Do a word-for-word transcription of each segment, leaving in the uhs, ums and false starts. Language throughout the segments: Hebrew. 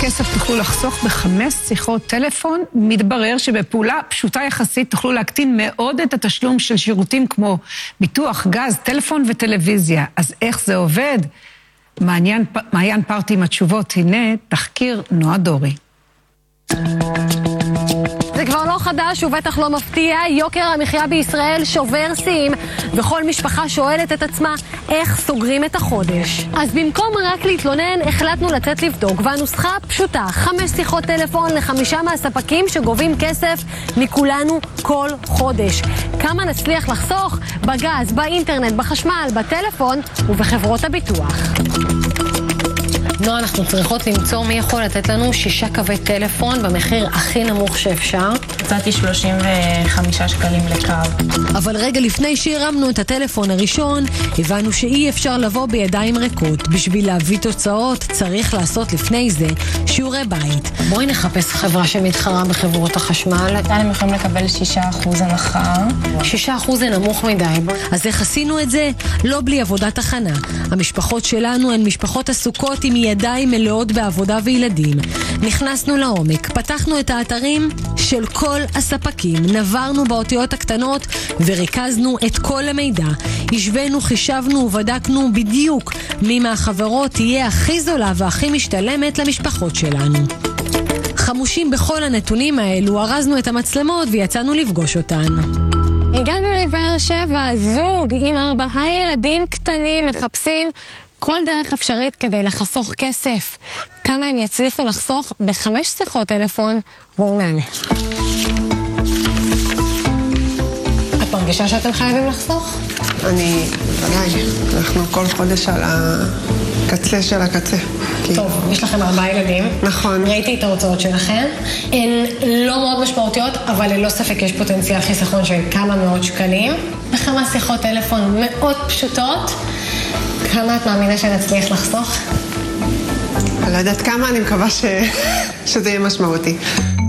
כסף תוכלו לחסוך בחמש שיחות טלפון. מתברר שבפעולה פשוטה יחסית תוכלו להקטין מאוד את התשלום של שירותים כמו ביטוח, גז, טלפון וטלוויזיה. אז איך זה עובד? מעניין, מעיין פרטי עם התשובות. הנה תחקיר נועה דורי. זה כבר לא חדש ובטח לא מפתיע, יוקר המחיה בישראל שובר שיאים, וכל משפחה שואלת את עצמה איך סוגרים את החודש. אז במקום רק להתלונן, החלטנו לצאת לבדוק, והנוסחה פשוטה, חמש שיחות טלפון לחמישה מהספקים שגובים כסף מכולנו כל חודש. כמה נצליח לחסוך? בגז, באינטרנט, בחשמל, בטלפון ובחברות הביטוח. נועה, אנחנו צריכות למצוא מי יכול לתת לנו שישה קווי טלפון במחיר הכי נמוך שאפשר. הצעתי שלושים וחמישה שקלים לקו. אבל רגע לפני שהרמנו את הטלפון הראשון, הבנו שאי אפשר לבוא בידיים ריקות. בשביל להביא תוצאות צריך לעשות לפני זה שיעורי בית. בואי נחפש חברה שמתחרה בחברות החשמל. הם יכולים לקבל שישה אחוז הנחה. שישה אחוז זה נמוך מדי. אז איך עשינו את זה? לא בלי עבודת הכנה. המשפחות שלנו הן משפחות עסוקות עם ידיים מלאות בעבודה וילדים. נכנסנו לעומק, פתחנו את האתרים של כל הספקים, נברנו באותיות הקטנות וריכזנו את כל המידע. השווינו, חישבנו ובדקנו בדיוק מי מהחברות תהיה הכי זולה והכי משתלמת למשפחות שלנו. חמושים בכל הנתונים האלו, ארזנו את המצלמות ויצאנו לפגוש אותן. הגענו לבאר שבע, זוג עם ארבעה ילדים קטנים מחפשים כל דרך אפשרית כדי לחסוך כסף. כמה הם יצליחו לחסוך בחמש שיחות טלפון? בואו נענה. את מרגישה שאתם חייבים לחסוך? אני, בוודאי, אנחנו כל חודש על הקצה של הקצה. טוב, יש לכם ארבעה ילדים. נכון. ראיתי את ההוצאות שלכם. הן לא מאוד משמעותיות, אבל ללא ספק יש פוטנציאל חיסכון של כמה מאות שקלים. בכמה שיחות טלפון מאוד פשוטות. כמה את מאמינה שנצליח לחסוך? אני לא יודעת כמה, אני מקווה ש... שזה יהיה משמעותי.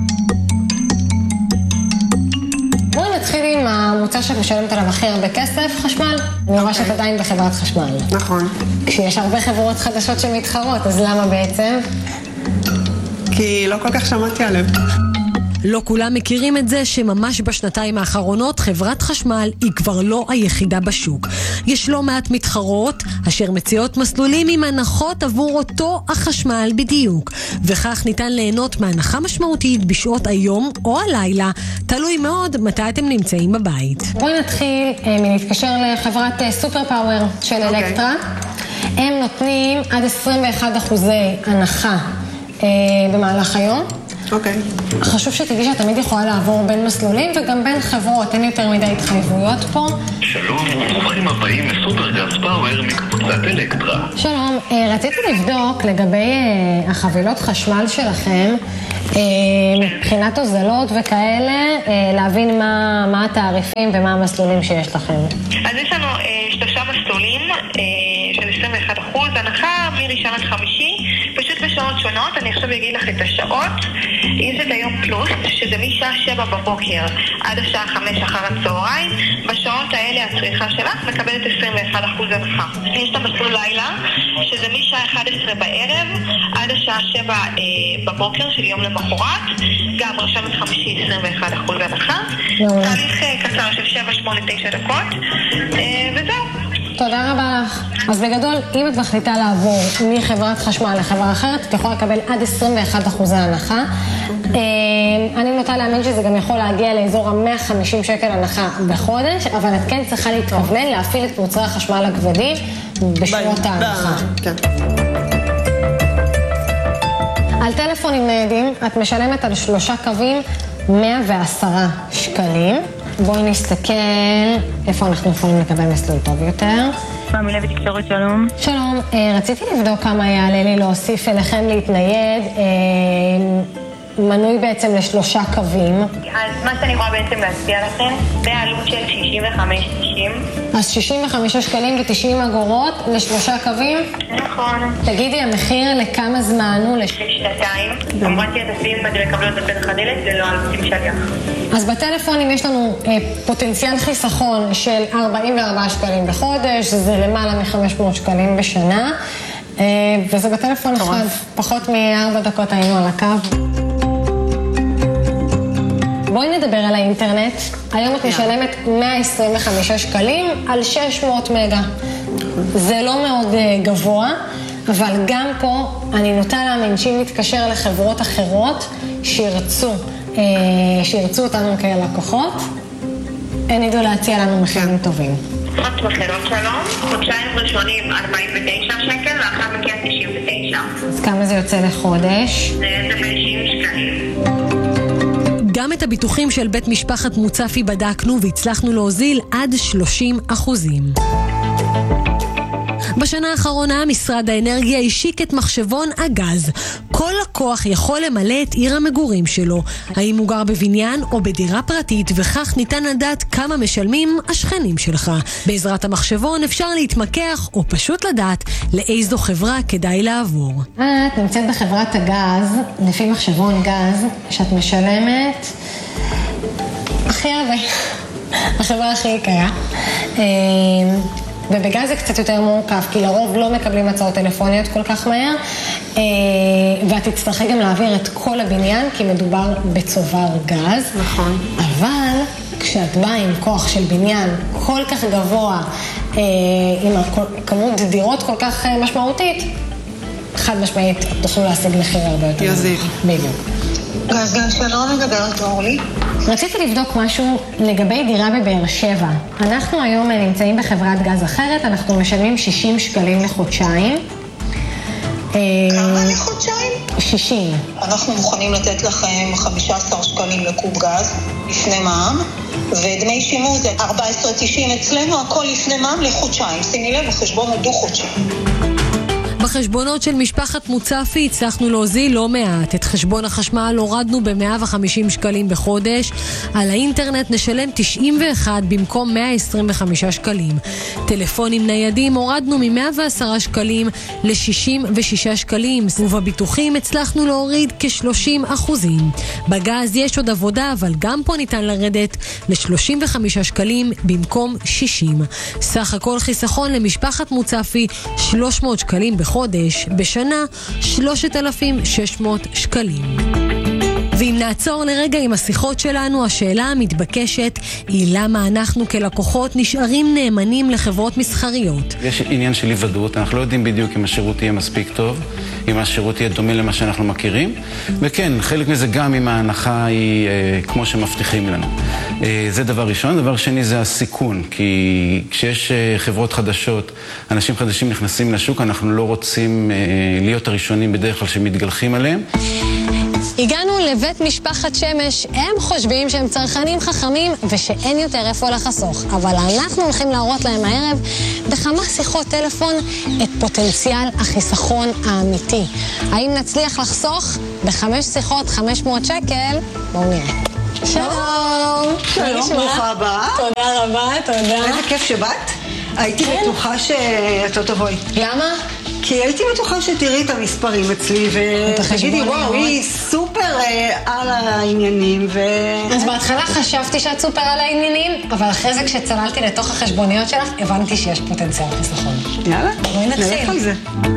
בואי נתחיל עם המוצר שאת משלמת עליו הכי הרבה כסף, חשמל. אני רואה שאת עדיין בחברת חשמל. נכון. כשיש הרבה חברות חדשות שמתחרות, אז למה בעצם? כי לא כל כך שמעתי עליהם. לא כולם מכירים את זה שממש בשנתיים האחרונות חברת חשמל היא כבר לא היחידה בשוק. יש לא מעט מתחרות אשר מציעות מסלולים עם הנחות עבור אותו החשמל בדיוק. וכך ניתן ליהנות מהנחה משמעותית בשעות היום או הלילה, תלוי מאוד מתי אתם נמצאים בבית. בואי נתחיל מלהתקשר לחברת סופר פאוור של okay. אלקטרה. הם נותנים עד עשרים ואחד אחוזי הנחה אה, במהלך היום. אוקיי. חשוב שתדעי שאת תמיד יכולה לעבור בין מסלולים וגם בין חברות, אין יותר מדי התחייבויות פה. שלום, וברוכים הבאים לסופר גז פאוור מקבוצת אלקטרה. שלום, רציתי לבדוק לגבי החבילות חשמל שלכם, מבחינת הוזלות וכאלה, להבין מה, מה התעריפים ומה המסלולים שיש לכם. אז יש לנו שלושה מסלולים של עשרים ואחד אחוז הנחה מראשון עד חמישי, פשוט בשעות שונות. אני עכשיו אגיד לך את השעות. יש את היום פלוס, שזה משעה שבע בבוקר עד השעה חמש אחר הצהריים. בשעות האלה הצריכה שלך מקבלת עשרים ואחד אחוז הנחה. יש את המסלול לילה, שזה משעה אחת עשרה בערב עד השעה שבע אה, בבוקר של יום למחרת, גם ראשון עד חמישי עשרים ואחד אחוז הנחה. תהליך אה, קצר של שבע שמונה תשע דקות, אה, וזהו. תודה רבה לך. אז בגדול, אם את מחליטה לעבור מחברת חשמל לחברה אחרת, את יכולה לקבל עד עשרים ואחד אחוז ההנחה. אני נוטה להאמין שזה גם יכול להגיע לאזור ה-מאה וחמישים שקל הנחה בחודש, אבל את כן צריכה להתכוונן להפעיל את מוצרי החשמל הכבדים בשעות ההנחה. על טלפונים ניידים, את משלמת על שלושה קווים מאה ועשרה שקלים. בואי נסתכל איפה אנחנו יכולים לקבל מסלול טוב יותר. פעמי לוי תקשורת, שלום. שלום, רציתי לבדוק כמה יעלה לי להוסיף אליכם להתנייד, מנוי בעצם לשלושה קווים. אז מה שאני רואה בעצם להציע לכם, זה העלות של שישים וחמש תשעים. אז שישים וחמישה שקלים ותשעים אגורות לשלושה קווים? נכון. תגידי, המחיר לכמה זמן הוא? לשנתיים. כמובן שתעשים בדי לקבלות בפתח הדלת, זה לא עלותים שליח. אז בטלפונים יש לנו אה, פוטנציאל חיסכון של ארבעים וארבעה שקלים בחודש, זה למעלה מ-חמש מאות שקלים בשנה. וזה בטלפון אחד. פחות מארבע דקות היינו על הקו. בואי נדבר על האינטרנט. היום את משלמת מאה עשרים וחמישה שקלים על שש מאות מגה. זה לא מאוד גבוה, אבל גם פה אני נוטה להאמין שאם נתקשר לחברות אחרות שירצו, שירצו אותנו כלקוחות, הן ידעו להציע לנו מחירים טובים. חוץ מחירות שלום, חודשיים ראשונים ארבעים ותשע שקל ואחר מכן תשעים ותשע. אז כמה זה יוצא לחודש? זה חמישים שקלים. גם את הביטוחים של בית משפחת מוצפי בדקנו והצלחנו להוזיל עד שלושים אחוזים. בשנה האחרונה משרד האנרגיה השיק את מחשבון הגז. כל לקוח יכול למלא את עיר המגורים שלו, האם הוא גר בבניין או בדירה פרטית, וכך ניתן לדעת כמה משלמים השכנים שלך. בעזרת המחשבון אפשר להתמקח או פשוט לדעת לאיזו חברה כדאי לעבור. את נמצאת בחברת הגז, לפי מחשבון גז, שאת משלמת הכי הרבה. החברה הכי יקרה. ובגז זה קצת יותר מורכב, כי לרוב לא מקבלים הצעות טלפוניות כל כך מהר, ואת תצטרכי גם להעביר את כל הבניין, כי מדובר בצובר גז. נכון. אבל כשאת באה עם כוח של בניין כל כך גבוה, עם כמות דירות כל כך משמעותית, חד משמעית תוכלו להשיג מחיר הרבה יותר. יזיק. בדיוק. גז גז שלום, מדברת אורלי. רציתי לבדוק משהו לגבי דירה בבאר שבע. אנחנו היום נמצאים בחברת גז אחרת, אנחנו משלמים שישים שקלים לחודשיים. כמה לחודשיים? שישים. אנחנו מוכנים לתת לכם חמישה עשר שקלים לקוב גז לפני מע"מ, ודמי שימוש זה ארבע עשרה תשעים אצלנו, הכל לפני מע"מ לחודשיים. שימי לב, החשבון הוא דו-חודשי. בחשבונות של משפחת מוצפי הצלחנו להוזיל לא מעט. את חשבון החשמל הורדנו ב-מאה וחמישים שקלים בחודש. על האינטרנט נשלם תשעים ואחת במקום מאה עשרים וחמישה שקלים. טלפונים ניידים הורדנו מ-מאה ועשרה שקלים ל-שישים ושישה שקלים. ובביטוחים הצלחנו להוריד כ-שלושים אחוזים. בגז יש עוד עבודה, אבל גם פה ניתן לרדת ל-שלושים וחמישה שקלים במקום שישים. סך הכל חיסכון למשפחת מוצפי שלוש מאות שקלים בחודש. חודש, בשנה שלושת אלפים ושש מאות שקלים. ואם נעצור לרגע עם השיחות שלנו, השאלה המתבקשת היא למה אנחנו כלקוחות נשארים נאמנים לחברות מסחריות. יש עניין של אי-ודאות, אנחנו לא יודעים בדיוק אם השירות יהיה מספיק טוב, אם השירות יהיה דומה למה שאנחנו מכירים, וכן, חלק מזה גם אם ההנחה היא אה, כמו שמבטיחים לנו. אה, זה דבר ראשון. דבר שני זה הסיכון, כי כשיש אה, חברות חדשות, אנשים חדשים נכנסים לשוק, אנחנו לא רוצים אה, להיות הראשונים בדרך כלל שמתגלחים עליהם. הגענו לבית משפחת שמש, הם חושבים שהם צרכנים חכמים ושאין יותר איפה לחסוך. אבל אנחנו הולכים להראות להם הערב בכמה שיחות טלפון את פוטנציאל החיסכון האמיתי. האם נצליח לחסוך בחמש שיחות חמש מאות שקל? בואו נראה. שלום! שלום, ברוכה הבאה. תודה רבה, תודה. איזה כיף שבאת. הייתי בטוחה שאת לא תבואי. למה? כי הייתי בטוחה שתראי את המספרים אצלי ותגידי, וואו, היא סופר על העניינים ו... אז בהתחלה חשבתי שאת סופר על העניינים, אבל אחרי זה כשצללתי לתוך החשבוניות שלך, הבנתי שיש פוטנציאל חיסכון. יאללה, בואי נתחיל. נלך על זה.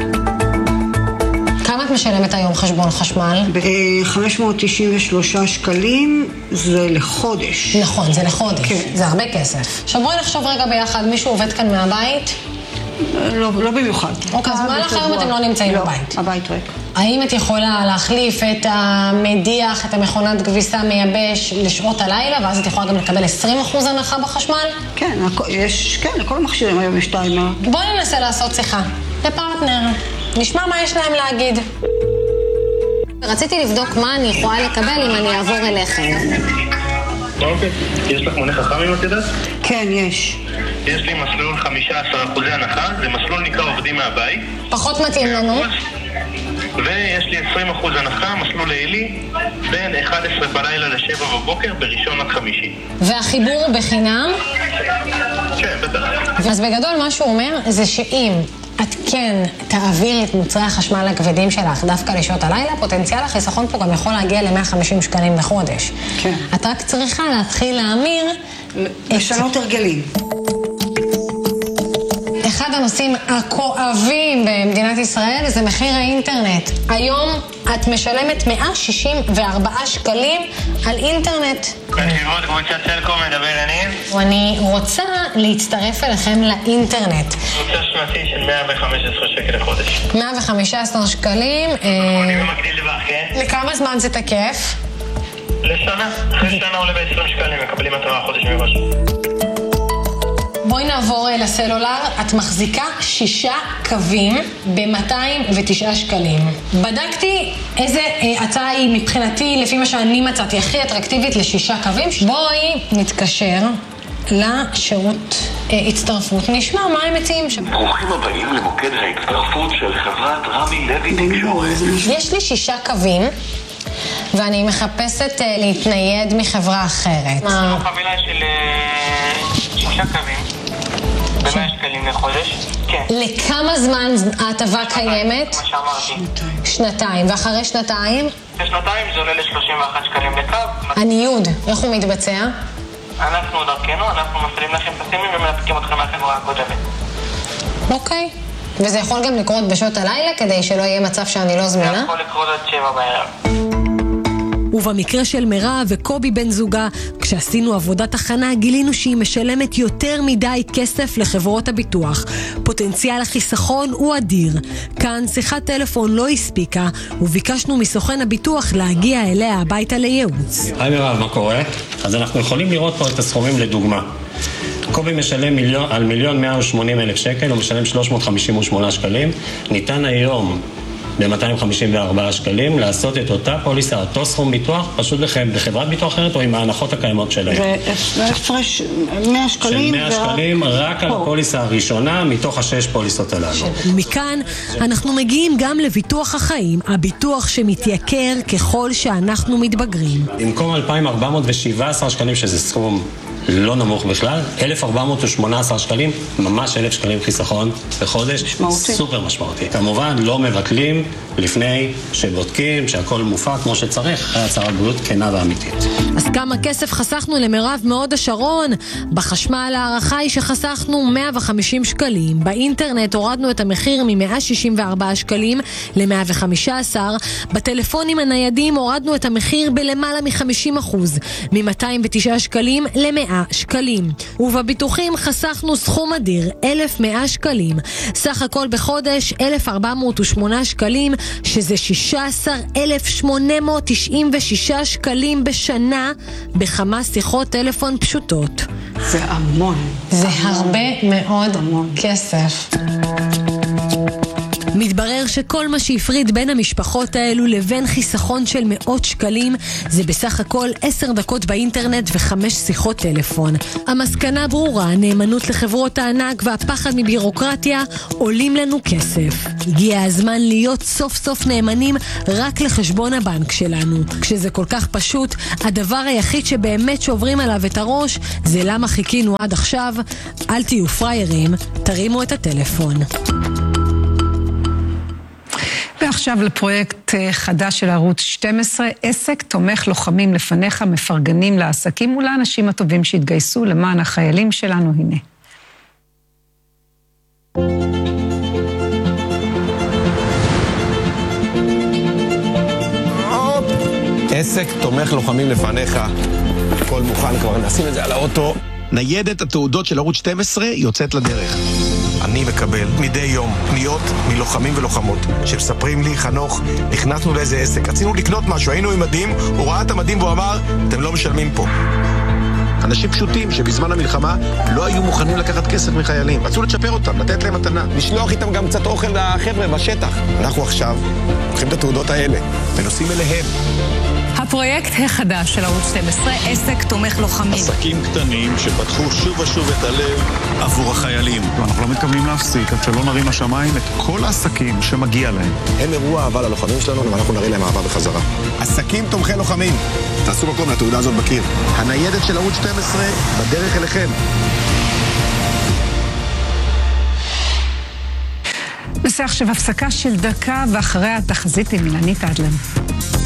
כמה את משלמת היום חשבון חשמל? ב-חמש מאות תשעים ושלושה שקלים זה לחודש. נכון, זה לחודש. כן. זה הרבה כסף. עכשיו בואי נחשוב רגע ביחד, מישהו עובד כאן מהבית? לא, לא במיוחד. אוקיי, אז מה לך היום אתם לא נמצאים לא, בבית? הבית ריק. האם את יכולה להחליף את המדיח, את המכונת כביסה מייבש לשעות הלילה, ואז את יכולה גם לקבל עשרים אחוז הנחה בחשמל? כן, יש, כן, לכל המכשירים היום יש טיימר. בואי ננסה לעשות שיחה. לפרטנר. נשמע מה יש להם להגיד. רציתי לבדוק מה אני יכולה לקבל אם אני אעבור אליכם. אוקיי, יש לך מונה חכם אם את יודעת? כן, יש. יש לי מסלול חמישה עשר אחוזי הנחה, זה מסלול נקרא עובדים מהבית. פחות מתאים לנו. ויש לי עשרים אחוז הנחה, מסלול לילי, בין אחת עשרה בלילה ל-שבע בבוקר, בראשון עד חמישי. והחיבור בחינם? כן, בטח. אז בגדול מה שהוא אומר זה שאם את כן תעבירי את מוצרי החשמל הכבדים שלך דווקא לשעות הלילה, פוטנציאל החיסכון פה גם יכול להגיע ל-מאה וחמישים שקלים בחודש. כן. את רק צריכה להתחיל להמיר... לשנות הרגלים. אחד הנושאים הכואבים במדינת ישראל זה מחיר האינטרנט. היום את משלמת מאה שישים וארבעה שקלים על אינטרנט. בחירות קבוצת סלקום, מדבר אני. אני רוצה להצטרף אליכם לאינטרנט. קבוצה שנתי של מאה וחמש עשרה שקל לחודש. מאה וחמישה עשר שקלים. אני במקדיל דבר, כן? לכמה זמן זה תקף? לשנה. אחרי שנה עולה ב-עשרים שקלים, מקבלים התראה חודש מראש. בואי נעבור לסלולר. את מחזיקה שישה קווים ב-מאתיים ותשעה שקלים. בדקתי איזה אה, הצעה היא מבחינתי, לפי מה שאני מצאתי, הכי אטרקטיבית לשישה קווים. בואי נתקשר לשירות אה, הצטרפות. נשמע מה הם מציעים שם. ברוכים הבאים למוקד ההצטרפות של חברת רמי לוי תקשורת. יש לי שישה קווים ואני מחפשת אה, להתנייד מחברה אחרת. מה? חבילה של שישה קווים. ב-מאה שקלים לחודש? כן. לכמה זמן ההטבה קיימת? מה שאמרתי. שנתיים. ואחרי שנתיים? בשנתיים זה עולה ל-שלושים ואחד שקלים לקו. הניוד, איך הוא מתבצע? אנחנו דרכנו, אנחנו מפעילים לכם את הסימים ומנתקים אתכם מהחברה הקודמת. אוקיי. וזה יכול גם לקרות בשעות הלילה כדי שלא יהיה מצב שאני לא זמינה? זה יכול לקרות עד שבע בערב. ובמקרה של מירב וקובי בן זוגה, כשעשינו עבודת הכנה, גילינו שהיא משלמת יותר מדי כסף לחברות הביטוח. פוטנציאל החיסכון הוא אדיר. כאן שיחת טלפון לא הספיקה, וביקשנו מסוכן הביטוח להגיע אליה הביתה לייעוץ. היי מירב, מה קורה? אז אנחנו יכולים לראות פה את הסכומים לדוגמה. קובי משלם מיליון, על מיליון מאה ושמונים אלף שקל, הוא משלם שלוש מאות חמישים ושמונה שקלים. ניתן היום ב-מאתיים חמישים וארבעה שקלים, לעשות את אותה פוליסה, אותו סכום ביטוח, פשוט בחברת ביטוח אחרת או עם ההנחות הקיימות שלהם. והפרש מאה שקלים. של מאה שקלים רק על הפוליסה הראשונה מתוך השש פוליסות הללו. מכאן אנחנו מגיעים גם לביטוח החיים, הביטוח שמתייקר ככל שאנחנו מתבגרים. במקום אלפיים ארבע מאות ושבעה עשר שקלים, שזה סכום לא נמוך בכלל, אלף ארבע מאות ושמונה עשרה שקלים, ממש אלף שקלים חיסכון בחודש, משמעותי. סופר משמעותי. כמובן לא מבטלים לפני שבודקים שהכל מופק כמו שצריך, אחרי הצהרת בריאות כנה ואמיתית. אז כמה כסף חסכנו למירב מהוד השרון? בחשמל הערכה היא שחסכנו מאה וחמישים שקלים, באינטרנט הורדנו את המחיר מ-מאה שישים וארבעה שקלים ל-מאה וחמישה עשר, בטלפונים הניידים הורדנו את המחיר בלמעלה מ-חמישים אחוז, מ-מאתיים ותשעה שקלים ל-מאה שקלים. ובביטוחים חסכנו סכום אדיר, אלף ומאה שקלים. סך הכל בחודש אלף ארבע מאות ושמונה שקלים, שזה שישה עשר אלף שמונה מאות תשעים ושישה שקלים בשנה בכמה שיחות טלפון פשוטות. זה המון. זה הרבה מאוד כסף. מתברר שכל מה שהפריד בין המשפחות האלו לבין חיסכון של מאות שקלים זה בסך הכל עשר דקות באינטרנט וחמש שיחות טלפון. המסקנה ברורה, נאמנות לחברות הענק והפחד מבירוקרטיה עולים לנו כסף. הגיע הזמן להיות סוף סוף נאמנים רק לחשבון הבנק שלנו. כשזה כל כך פשוט, הדבר היחיד שבאמת שוברים עליו את הראש זה למה חיכינו עד עכשיו. אל תהיו פריירים, תרימו את הטלפון. ועכשיו לפרויקט חדש של ערוץ שתים עשרה, עסק תומך לוחמים לפניך, מפרגנים לעסקים ולאנשים הטובים שהתגייסו למען החיילים שלנו. הנה. עסק תומך לוחמים לפניך, הכל מוכן כבר, נשים את זה על האוטו. ניידת התעודות של ערוץ שתים עשרה יוצאת לדרך. אני מקבל מדי יום פניות מלוחמים ולוחמות שמספרים לי, חנוך, נכנסנו לאיזה עסק, רצינו לקנות משהו, היינו עם מדים, הוא ראה את המדים והוא אמר, אתם לא משלמים פה. אנשים פשוטים שבזמן המלחמה לא היו מוכנים לקחת כסף מחיילים, רצו לצ'פר אותם, לתת להם מתנה, לשלוח איתם גם קצת אוכל לחבר'ה בשטח. אנחנו עכשיו לוקחים את התעודות האלה ונוסעים אליהם. הפרויקט החדש של ערוץ שתים עשרה, עסק תומך לוחמים. עסקים קטנים שפתחו שוב ושוב את הלב עבור החיילים. ואנחנו לא מתכוונים להפסיק עד שלא נרים השמיים את כל העסקים שמגיע להם. הם אירוע אהבה ללוחמים שלנו ואנחנו נראה להם אהבה בחזרה. עסקים תומכי לוחמים. תעשו מקום לתעודה הזאת בקיר. הניידת של ערוץ שתים עשרה בדרך אליכם. נעשה עכשיו הפסקה של דקה ואחריה התחזית עם אילנית אדלר.